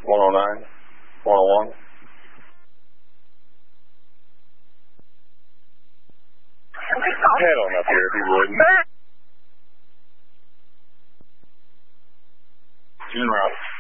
109, 101. Head on up here if you would. En route.